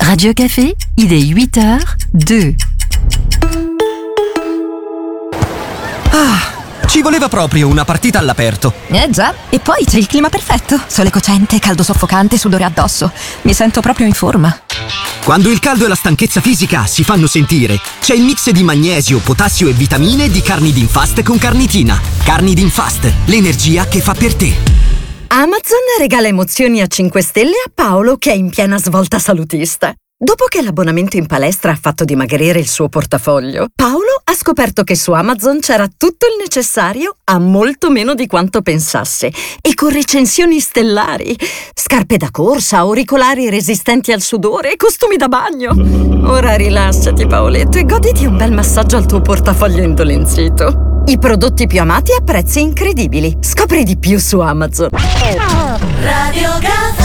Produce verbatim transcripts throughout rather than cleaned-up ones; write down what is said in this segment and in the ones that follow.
Radio Café, il est huit heures deux. Ah, ci voleva proprio una partita all'aperto. Eh già, e poi c'è il clima perfetto. Sole cocente, caldo soffocante, sudore addosso. Mi sento proprio in forma. Quando il caldo e la stanchezza fisica si fanno sentire, c'è il mix di magnesio, potassio e vitamine di Carnidin Fast con carnitina. Carnidin Fast, l'energia che fa per te. Amazon regala emozioni a cinque stelle a Paolo, che è in piena svolta salutista. Dopo che l'abbonamento in palestra ha fatto dimagrire il suo portafoglio, Paolo ha scoperto che su Amazon c'era tutto il necessario a molto meno di quanto pensasse e con recensioni stellari. Scarpe da corsa, auricolari resistenti al sudore e costumi da bagno. Ora rilassati, Paoletto, e goditi un bel massaggio al tuo portafoglio indolenzito. I prodotti più amati a prezzi incredibili. Scopri di più su Amazon. Radio Caffè.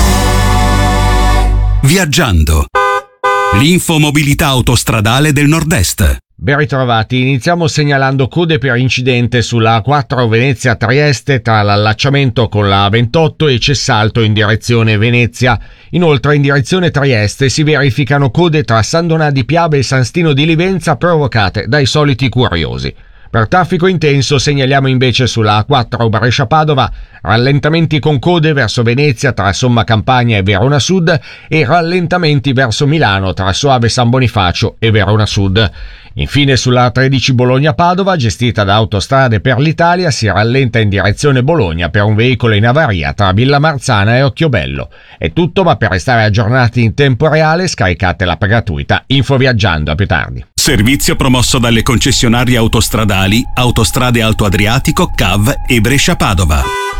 Viaggiando. L'infomobilità autostradale del Nord-Est. Ben ritrovati, iniziamo segnalando code per incidente sulla A quattro Venezia-Trieste tra l'allacciamento con la A ventotto e Cessalto in direzione Venezia. Inoltre in direzione Trieste si verificano code tra San Donà di Piave e San Stino di Livenza provocate dai soliti curiosi. Per traffico intenso segnaliamo invece sulla A quattro Brescia-Padova rallentamenti con code verso Venezia tra Somma Campagna e Verona Sud e rallentamenti verso Milano tra Soave San Bonifacio e Verona Sud. Infine sulla A tredici Bologna-Padova, gestita da Autostrade per l'Italia, si rallenta in direzione Bologna per un veicolo in avaria tra Villa Marzana e Occhiobello. È tutto, ma per restare aggiornati in tempo reale scaricate l'app gratuita Infoviaggiando. A più tardi. Servizio promosso dalle concessionarie autostradali Autostrade Alto Adriatico, C A V e Brescia Padova.